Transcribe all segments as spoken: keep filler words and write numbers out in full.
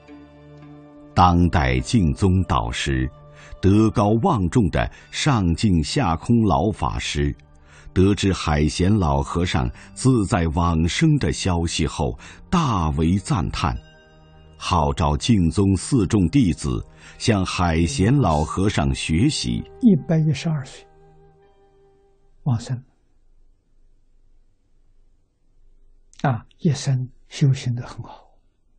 当代净宗导师、德高望重的上净下空老法师，得知海贤老和尚自在往生的消息后，大为赞叹，号召净宗四众弟子向海贤老和尚学习。 一百一十二岁往生啊，一生修行得很好。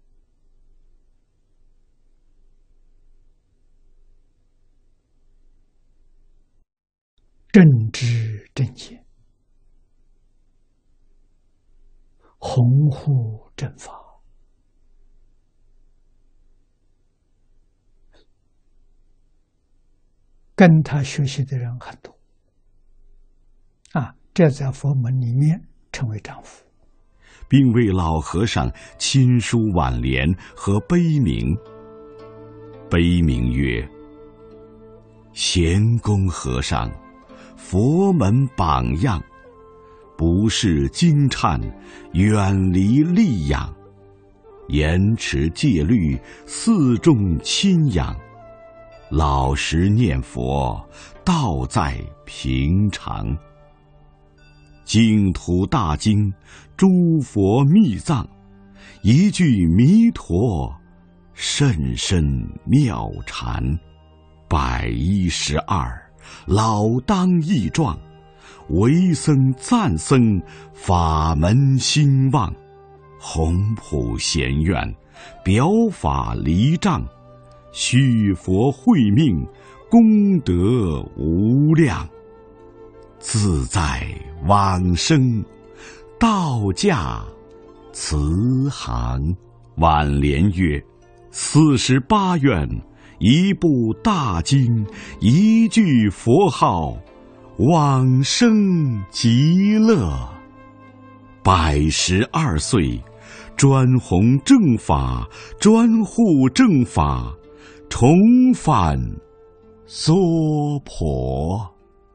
正知正见，弘护正法，跟他学习的人很多啊，这在佛门里面称为丈夫， 并为老和尚亲书挽联和碑铭。碑铭曰：贤公和尚，佛门榜样，不是经忏，远离戾养，严持戒律，四众亲仰，老实念佛，道在平常。净土大经，诸佛密藏，一句弥陀，甚深妙禅。百一十二，老当益壮，为僧赞僧，法门兴旺，宏普贤愿，表法离障，续佛慧命，功德无量。自在往生，道驾慈航。挽联曰：四十八愿，一部大经，一句佛号，往生极乐。百十二岁，专弘正法，专护正法，重返娑婆。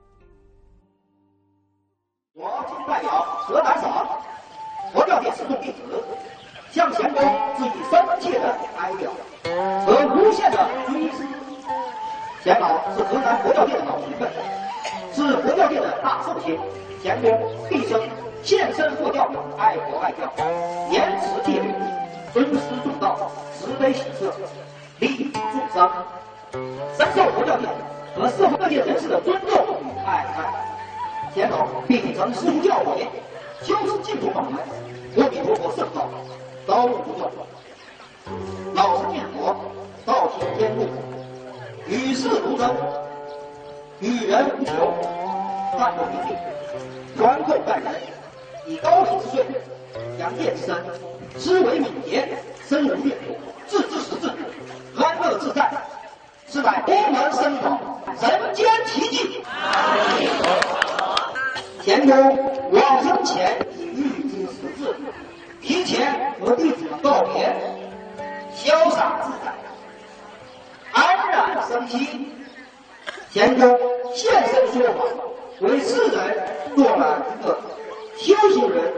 我今代表河南省佛教界四众弟子，向贤公致以深切的哀悼和无限的追思。贤老是河南佛教界的老前辈，是佛教界的大寿星。贤公毕生献身佛教，爱国爱教，严持戒律，尊师重道，慈悲喜舍，利益众生，深受佛教界和社会各界人士的尊重与爱戴。贤老秉承师父教诲，修持净土法门，阿弥陀佛圣号高无不断，老实念佛，道行坚固，与世无争，与人无求，淡泊平静，宽厚待人，以高明之岁，扬业之身，思维敏捷，身无越过，自知识智，安乐自在，是乃佛门僧宝，人间奇迹。贤公往生前已预知时至，提前和弟子们告别，潇洒自在，安然生息。贤公现身说法，为世人做了一个修行人